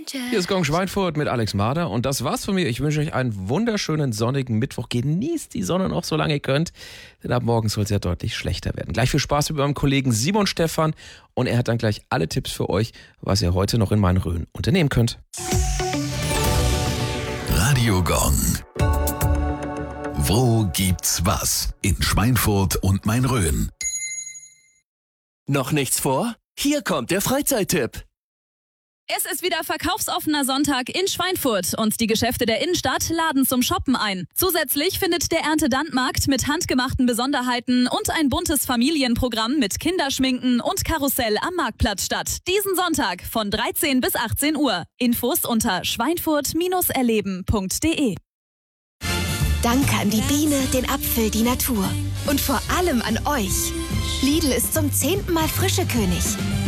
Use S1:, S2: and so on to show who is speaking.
S1: Hier ist Gong Schweinfurt mit Alex Marder und das war's von mir. Ich wünsche euch einen wunderschönen sonnigen Mittwoch. Genießt die Sonne noch, solange ihr könnt, denn ab morgen soll es ja deutlich schlechter werden. Gleich viel Spaß mit meinem Kollegen Simon Stephan und er hat dann gleich alle Tipps für euch, was ihr heute noch in Main-Rhön unternehmen könnt.
S2: Radio Gong. Wo gibt's was? In Schweinfurt und Main-Rhön.
S3: Noch nichts vor? Hier kommt der Freizeittipp.
S4: Es ist wieder verkaufsoffener Sonntag in Schweinfurt und die Geschäfte der Innenstadt laden zum Shoppen ein. Zusätzlich findet der Erntedankmarkt mit handgemachten Besonderheiten und ein buntes Familienprogramm mit Kinderschminken und Karussell am Marktplatz statt. Diesen Sonntag von 13 bis 18 Uhr. Infos unter schweinfurt-erleben.de.
S5: Danke an die Biene, den Apfel, die Natur. Und vor allem an euch. Lidl ist zum 10. Mal Frischekönig.